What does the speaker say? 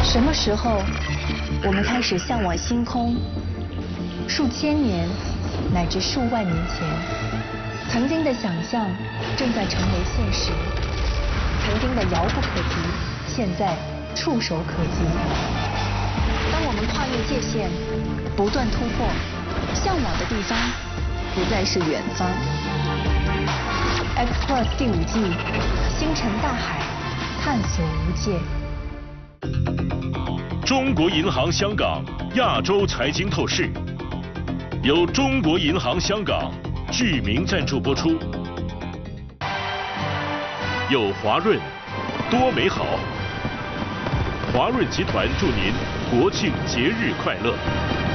什么时候，我们开始向往星空？数千年，乃至数万年前，曾经的想象正在成为现实，曾经的遥不可及，现在触手可及。当我们跨越界限，不断突破，向往的地方不再是远方。X Plus 第5季，星辰大海，探索无界。 中国银行香港亚洲财经透视，由中国银行香港具名赞助播出。有华润，多美好。华润集团祝您国庆节日快乐。